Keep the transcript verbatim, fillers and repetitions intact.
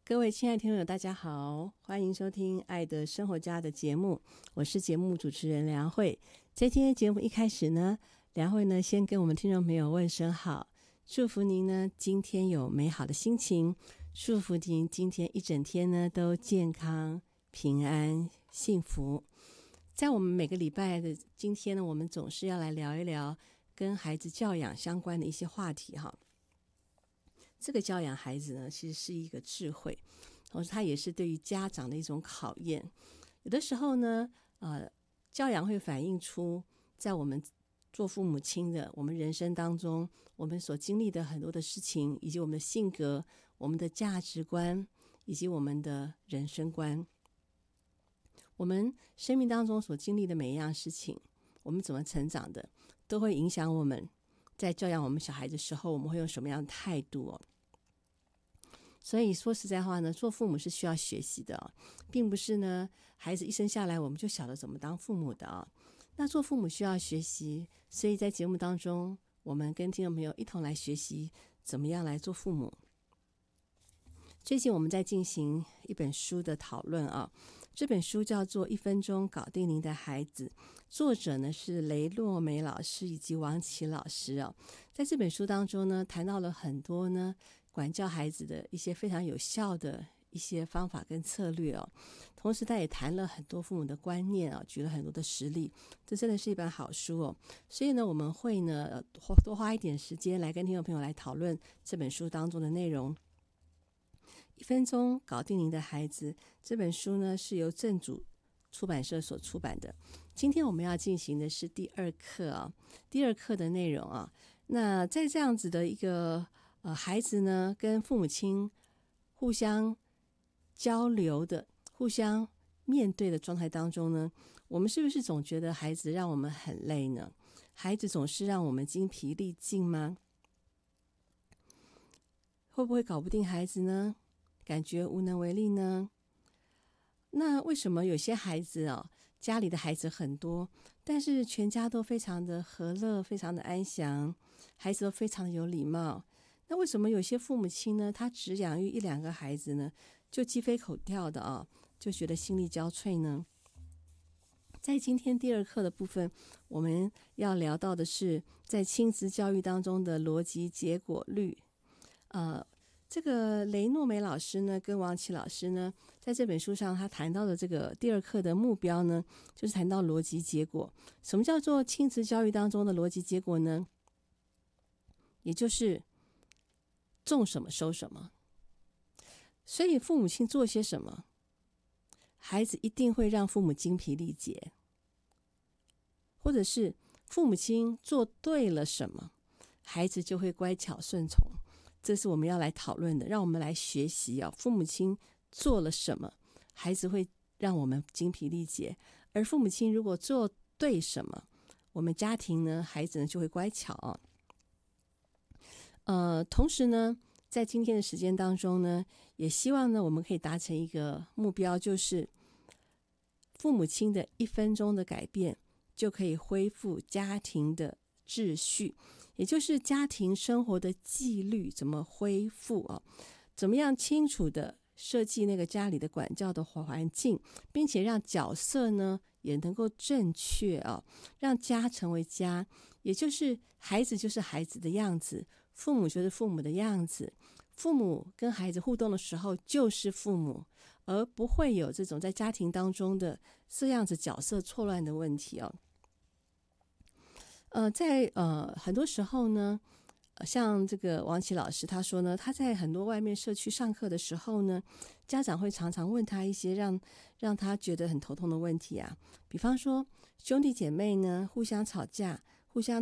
各位亲爱的听众友大家好，欢迎收听爱的生活家的节目，我是节目主持人梁慧。在今天节目一开始呢，梁慧呢先跟我们听众朋友问声好，祝福您呢今天有美好的心情，祝福您今天一整天呢都健康平安幸福。在我们每个礼拜的今天呢，我们总是要来聊一聊跟孩子教养相关的一些话题哈。这个教养孩子呢，其实是一个智慧，同时它也是对于家长的一种考验。有的时候呢，呃，教养会反映出在我们做父母亲的，我们人生当中，我们所经历的很多的事情，以及我们的性格、我们的价值观，以及我们的人生观。我们生命当中所经历的每一样事情，我们怎么成长的，都会影响我们在教养我们小孩的时候，我们会用什么样的态度哦。所以说实在话呢，做父母是需要学习的、哦、并不是呢孩子一生下来我们就晓得怎么当父母的、哦、那做父母需要学习，所以在节目当中我们跟听众朋友一同来学习怎么样来做父母。最近我们在进行一本书的讨论啊，这本书叫做《一分钟搞定您的孩子》，作者呢是雷诺梅老师以及王琦老师啊。在这本书当中呢，谈到了很多呢管教孩子的一些非常有效的一些方法跟策略哦，同时他也谈了很多父母的观念啊，举了很多的实例，这真的是一本好书哦。所以呢，我们会呢多花一点时间来跟听众朋友来讨论这本书当中的内容。一分钟搞定您的孩子，这本书呢是由正主出版社所出版的。今天我们要进行的是第二课啊，第二课的内容啊。那在这样子的一个呃孩子呢跟父母亲互相交流的、互相面对的状态当中呢，我们是不是总觉得孩子让我们很累呢？孩子总是让我们精疲力尽吗？会不会搞不定孩子呢？感觉无能为力呢？那为什么有些孩子哦，家里的孩子很多，但是全家都非常的和乐，非常的安详，孩子都非常的有礼貌？那为什么有些父母亲呢，他只养育一两个孩子呢，就鸡飞狗跳的啊、哦，就觉得心力交瘁呢？在今天第二课的部分，我们要聊到的是在亲子教育当中的逻辑结果律。呃这个雷诺梅老师呢跟王琦老师呢在这本书上他谈到的这个第二课的目标呢，就是谈到逻辑结果。什么叫做亲子教育当中的逻辑结果呢？也就是种什么收什么。所以父母亲做些什么，孩子一定会让父母精疲力竭，或者是父母亲做对了什么，孩子就会乖巧顺从。这是我们要来讨论的，让我们来学习啊！父母亲做了什么，孩子会让我们精疲力竭；而父母亲如果做对什么，我们家庭呢，孩子呢就会乖巧啊。呃，同时呢，在今天的时间当中呢，也希望呢，我们可以达成一个目标，就是父母亲的一分钟的改变，就可以恢复家庭的秩序。也就是家庭生活的纪律怎么恢复啊？怎么样清楚的设计那个家里的管教的环境，并且让角色呢也能够正确啊，让家成为家，也就是孩子就是孩子的样子，父母就是父母的样子，父母跟孩子互动的时候就是父母，而不会有这种在家庭当中的这样子角色错乱的问题哦。呃，在呃很多时候呢，像这个王琦老师他说呢，他在很多外面社区上课的时候呢，家长会常常问他一些让让他觉得很头痛的问题啊，比方说兄弟姐妹呢互相吵架，互相